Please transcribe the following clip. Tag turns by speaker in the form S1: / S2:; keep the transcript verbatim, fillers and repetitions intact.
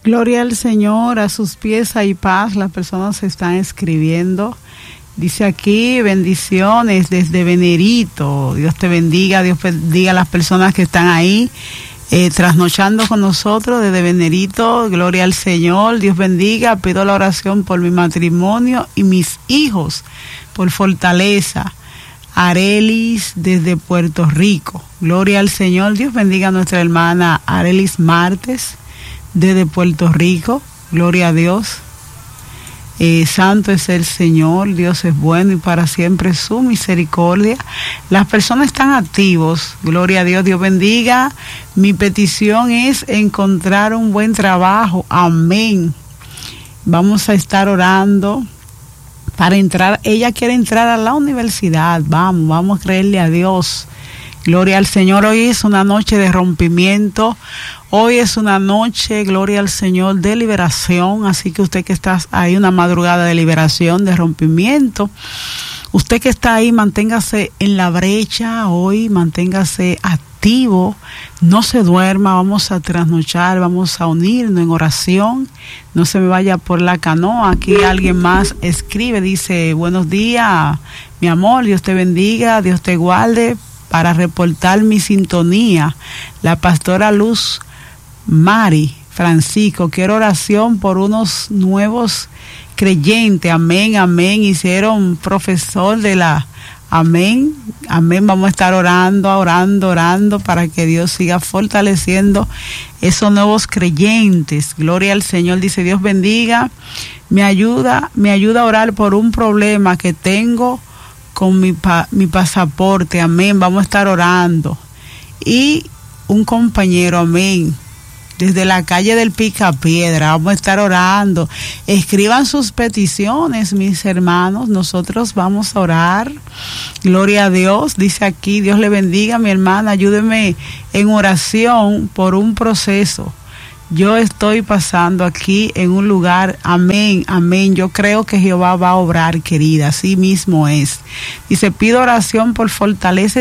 S1: Gloria al Señor, a sus pies hay paz. Las personas se están escribiendo. Dice aquí, bendiciones desde Venerito. Dios te bendiga, Dios bendiga a las personas que están ahí eh, trasnochando con nosotros desde Venerito. Gloria al Señor, Dios bendiga. Pido la oración por mi matrimonio y mis hijos, por fortaleza. Arelis desde Puerto Rico. Gloria al Señor, Dios bendiga a nuestra hermana Arelis Martes desde Puerto Rico. Gloria a Dios. Eh, santo es el Señor, Dios es bueno y para siempre su misericordia. Las personas están activos, gloria a Dios, Dios bendiga. Mi petición es encontrar un buen trabajo, amén. Vamos a estar orando para entrar. Ella quiere entrar a la universidad, vamos, vamos a creerle a Dios. Gloria al Señor. Hoy es una noche de rompimiento. Hoy es una noche, gloria al Señor, de liberación. Así que usted que está ahí, una madrugada de liberación, de rompimiento. Usted que está ahí, manténgase en la brecha hoy, manténgase activo. No se duerma, vamos a trasnochar, vamos a unirnos en oración. No se me vaya por la canoa. Aquí alguien más escribe, dice, buenos días, mi amor, Dios te bendiga, Dios te guarde. Para reportar mi sintonía, la pastora Luz Mari Francisco, quiero oración por unos nuevos creyentes, amén, amén, hicieron profesor de la, amén, amén, vamos a estar orando, orando, orando para que Dios siga fortaleciendo esos nuevos creyentes, gloria al Señor, dice Dios bendiga, me ayuda, me ayuda a orar por un problema que tengo con mi, pa, mi pasaporte, amén, vamos a estar orando. Y un compañero, amén, desde la calle del Picapiedra, vamos a estar orando. Escriban sus peticiones, mis hermanos, nosotros vamos a orar. Gloria a Dios, dice aquí, Dios le bendiga, mi hermana, ayúdeme en oración por un proceso. Yo estoy pasando aquí en un lugar, amén, amén. Yo creo que Jehová va a obrar, querida, así mismo es. Dice, pido oración por fortaleza